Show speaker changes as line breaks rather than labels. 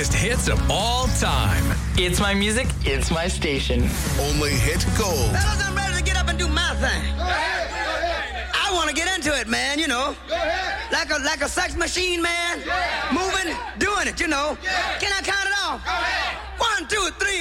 biggest hits of all time.
It's my music, it's my station.
Only hit gold.
Fellas, I'm ready to get up and do my thing. I want to get into it, man, you know. Like a sex machine, man. Moving, doing it, you know. Can I count it off? 1, 2, 3.